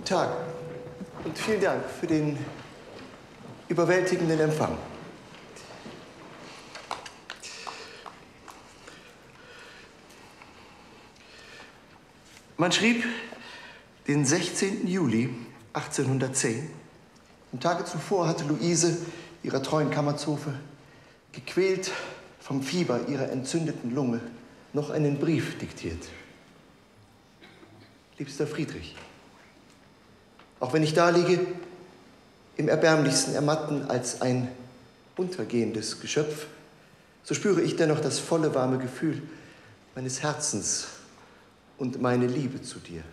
Guten Tag und vielen Dank für den überwältigenden Empfang. Man schrieb den 16. Juli 1810. Am Tage zuvor hatte Luise, ihrer treuen Kammerzofe, gequält vom Fieber ihrer entzündeten Lunge, noch einen Brief diktiert. Liebster Friedrich, auch wenn ich da liege, im erbärmlichsten Ermatten als ein untergehendes Geschöpf, so spüre ich dennoch das volle, warme Gefühl meines Herzens und meine Liebe zu dir.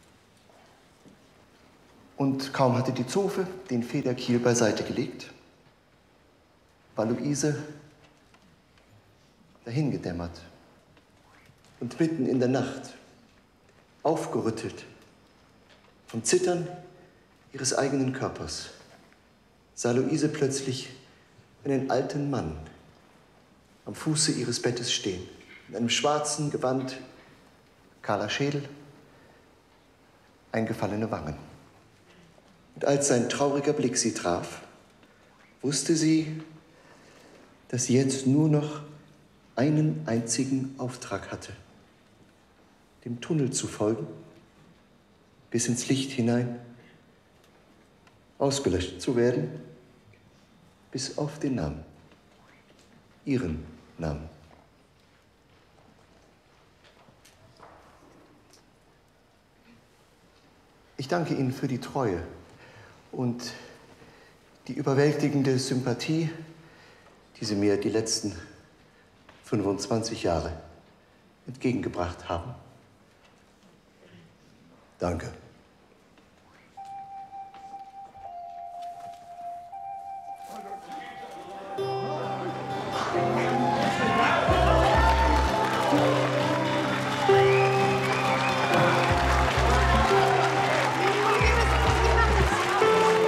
Und kaum hatte die Zofe den Federkiel beiseite gelegt, war Luise dahingedämmert und mitten in der Nacht, aufgerüttelt vom Zittern ihres eigenen Körpers, sah Luise plötzlich einen alten Mann am Fuße ihres Bettes stehen, in einem schwarzen Gewand, kahler Schädel, eingefallene Wangen. Und als sein trauriger Blick sie traf, wusste sie, dass sie jetzt nur noch einen einzigen Auftrag hatte: dem Tunnel zu folgen, bis ins Licht hinein, ausgelöscht zu werden, bis auf den Namen, ihren Namen. Ich danke Ihnen für die Treue und die überwältigende Sympathie, die Sie mir die letzten 25 Jahre entgegengebracht haben. Danke.